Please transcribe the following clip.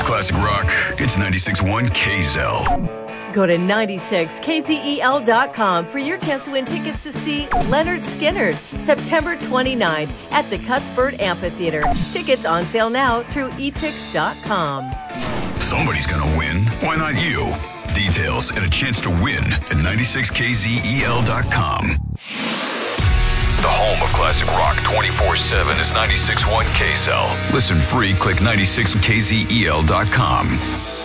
classic rock. It's 96.1 KZEL. Go to 96kzel.com for your chance to win tickets to see Leonard Skinner September 29th at the Cuthbert Amphitheater. Tickets on sale now through etix.com. Somebody's gonna win. Why not you? Details and a chance to win at 96kzel.com. The home of classic rock 24/7 is 96.1 KZEL. Listen free, click 96kzel.com.